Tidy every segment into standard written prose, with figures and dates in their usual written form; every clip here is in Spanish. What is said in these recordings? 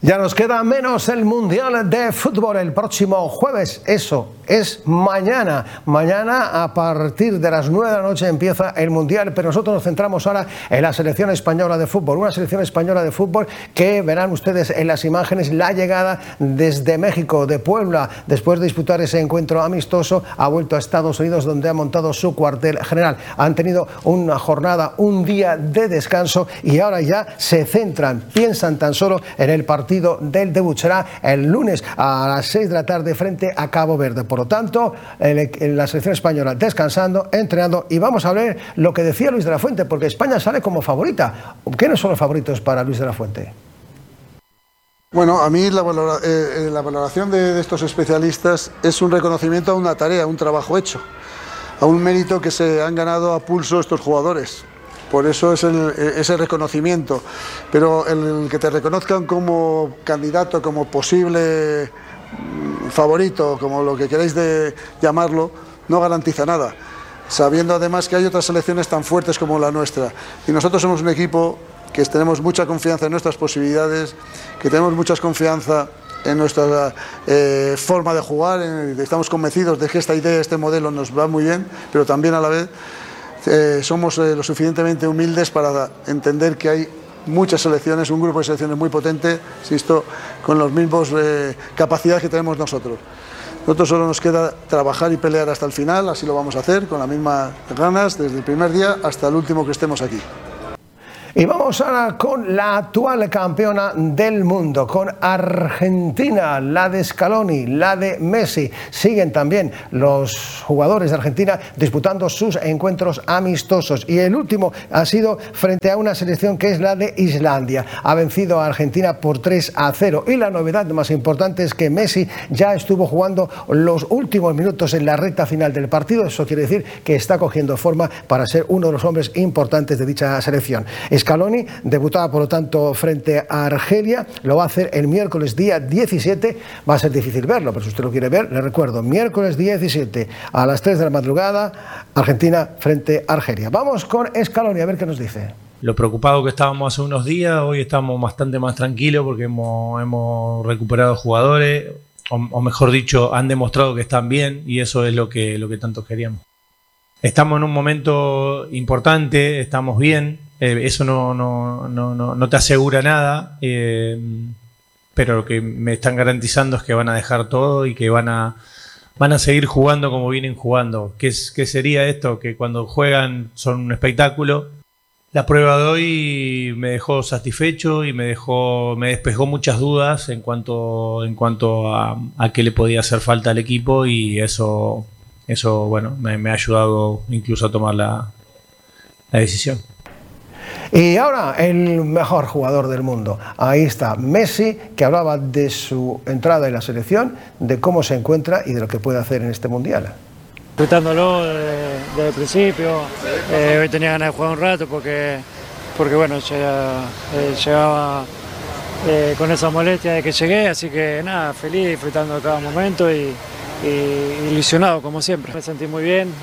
Ya nos queda menos el Mundial de Fútbol el próximo jueves, eso es mañana. Mañana a partir de las 9 de la noche empieza el Mundial, pero nosotros nos centramos ahora en la selección española de fútbol. Una selección española de fútbol que verán ustedes en las imágenes la llegada desde México, de Puebla, después de disputar ese encuentro amistoso, ha vuelto a Estados Unidos donde ha montado su cuartel general. Han tenido una jornada, un día de descanso y ahora ya se centran, piensan tan solo en el partido del debut. Será el lunes a las 6 de la tarde frente a Cabo Verde. Por lo tanto, la selección española descansando, entrenando, y vamos a ver lo que decía Luis de la Fuente, porque España sale como favorita. ¿Quiénes son los favoritos para Luis de la Fuente? Bueno, a mí la valoración de estos especialistas es un reconocimiento a una tarea, a un trabajo hecho, a un mérito que se han ganado a pulso estos jugadores. Por eso es ese reconocimiento, pero el que te reconozcan como candidato, como posible favorito, como lo que queráis llamarlo, no garantiza nada, sabiendo además que hay otras selecciones tan fuertes como la nuestra. Y nosotros somos un equipo que tenemos mucha confianza en nuestras posibilidades, que tenemos mucha confianza en nuestra forma de jugar, estamos convencidos de que esta idea, este modelo nos va muy bien, pero también a la vez somos lo suficientemente humildes para entender que hay muchas selecciones, un grupo de selecciones muy potente, insisto, con las mismas capacidades que tenemos nosotros. Nosotros solo nos queda trabajar y pelear hasta el final, así lo vamos a hacer, con las mismas ganas, desde el primer día hasta el último que estemos aquí. Y vamos ahora con la actual campeona del mundo, con Argentina, la de Scaloni, la de Messi. Siguen también los jugadores de Argentina disputando sus encuentros amistosos. Y el último ha sido frente a una selección que es la de Islandia. Ha vencido a Argentina por 3-0. Y la novedad más importante es que Messi ya estuvo jugando los últimos minutos en la recta final del partido. Eso quiere decir que está cogiendo forma para ser uno de los hombres importantes de dicha selección. Scaloni debutaba por lo tanto frente a Argelia, lo va a hacer el miércoles día 17, va a ser difícil verlo, pero si usted lo quiere ver, le recuerdo, miércoles día 17 a las 3 de la madrugada, Argentina frente a Argelia. Vamos con Scaloni a ver qué nos dice. Lo preocupado que estábamos hace unos días, hoy estamos bastante más tranquilos porque hemos recuperado jugadores, o mejor dicho, han demostrado que están bien y eso es lo que tanto queríamos. Estamos en un momento importante, estamos bien. Eso no te asegura nada, pero lo que me están garantizando es que van a dejar todo y que van a seguir jugando como vienen jugando. ¿Qué sería esto? Que cuando juegan son un espectáculo. La prueba de hoy me dejó satisfecho y me despejó muchas dudas en cuanto a qué le podía hacer falta al equipo, y eso bueno, me ha ayudado incluso a tomar la decisión. Y ahora el mejor jugador del mundo, ahí está Messi, que hablaba de su entrada en la selección, de cómo se encuentra y de lo que puede hacer en este mundial. Disfrutándolo desde el principio, hoy tenía ganas de jugar un rato porque bueno, llegaba con esa molestia de que llegué, así que nada, feliz, disfrutando de cada momento y ilusionado como siempre. Me sentí muy bien.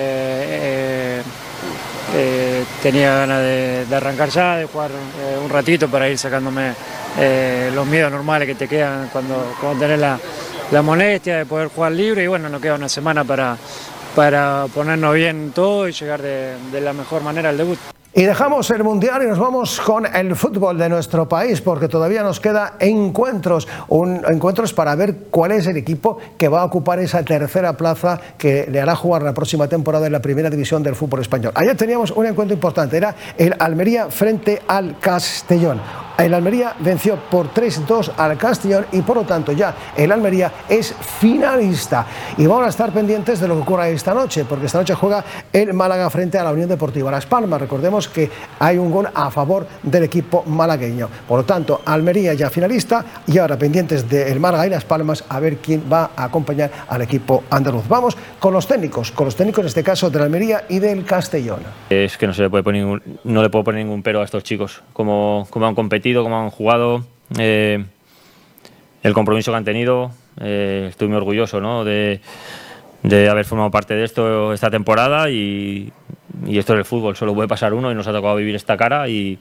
Tenía ganas de arrancar ya, de jugar un ratito para ir sacándome los miedos normales que te quedan cuando tenés la molestia de poder jugar libre, y bueno, nos queda una semana para ponernos bien todo y llegar de la mejor manera al debut. Y dejamos el Mundial y nos vamos con el fútbol de nuestro país, porque todavía nos queda encuentros para ver cuál es el equipo que va a ocupar esa tercera plaza que le hará jugar la próxima temporada en la primera división del fútbol español. Ayer teníamos un encuentro importante, era el Almería frente al Castellón. El Almería venció por 3-2 al Castellón y por lo tanto ya el Almería es finalista. Y vamos a estar pendientes de lo que ocurra esta noche, porque esta noche juega el Málaga frente a la Unión Deportiva Las Palmas. Recordemos que hay un gol a favor del equipo malagueño. Por lo tanto, Almería ya finalista, y ahora pendientes del Málaga y Las Palmas a ver quién va a acompañar al equipo andaluz. Vamos con los técnicos en este caso de la Almería y del Castellón. Es que no le puedo poner ningún pero a estos chicos, como han competido, como han jugado, el compromiso que han tenido. Estoy muy orgulloso, ¿no?, de haber formado parte de esto esta temporada, y esto es el fútbol, solo puede pasar uno y nos ha tocado vivir esta cara, y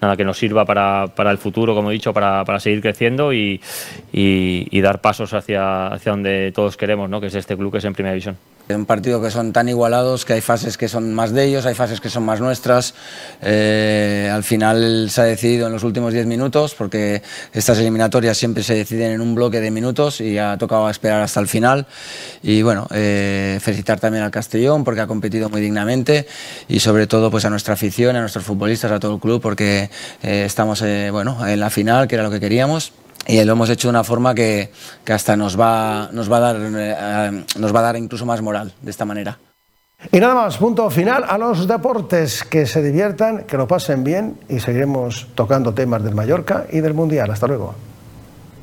nada, que nos sirva para el futuro, como he dicho, para seguir creciendo y dar pasos hacia donde todos queremos, ¿no? Que es este club que es en Primera División. Es un partido que son tan igualados que hay fases que son más de ellos, hay fases que son más nuestras. Al final se ha decidido en los últimos 10 minutos porque estas eliminatorias siempre se deciden en un bloque de minutos y ha tocado esperar hasta el final. Y bueno, felicitar también al Castellón porque ha competido muy dignamente y sobre todo pues a nuestra afición, a nuestros futbolistas, a todo el club porque estamos bueno, en la final, que era lo que queríamos. Y lo hemos hecho de una forma que hasta nos va a dar incluso más moral de esta manera. Y nada más, punto final a los deportes. Que se diviertan, que lo pasen bien y seguiremos tocando temas del Mallorca y del Mundial. Hasta luego.